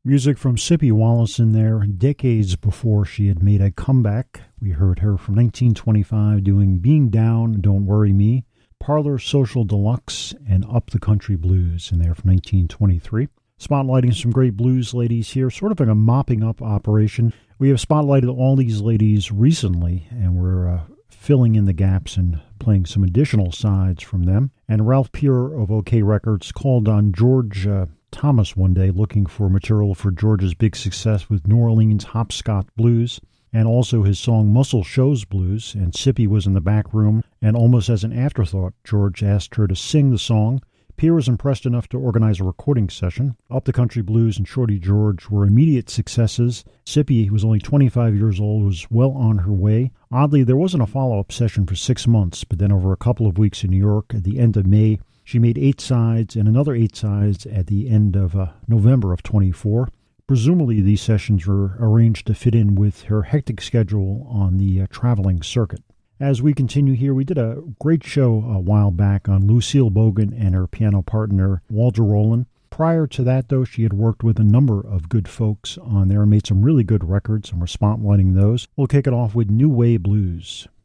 Music from Sippy Wallace in there, decades before she had made a comeback. We heard her from 1925 doing Being Down, Don't Worry Me, Parlor Social Deluxe, and Up the Country Blues in there from 1923. Spotlighting some great blues ladies here, sort of like a mopping up operation. We have spotlighted all these ladies recently, and we're filling in the gaps and playing some additional sides from them. And Ralph Peer of OK Records called on George Thomas one day looking for material for George's big success with New Orleans Hopscotch Blues, and also his song Muscle Shows Blues, and Sippy was in the back room, and almost as an afterthought, George asked her to sing the song. Peer was impressed enough to organize a recording session. Up the Country Blues and Shorty George were immediate successes. Sippy, who was only 25 years old, was well on her way. Oddly, there wasn't a follow-up session for 6 months, but then over a couple of weeks in New York, at the end of May, she made 8 sides and another 8 sides at the end of November of 24. Presumably, these sessions were arranged to fit in with her hectic schedule on the traveling circuit. As we continue here, we did a great show a while back on Lucille Bogan and her piano partner, Walter Rowland. Prior to that, though, she had worked with a number of good folks on there and made some really good records, and we're spotlighting those. We'll kick it off with New Way Blues.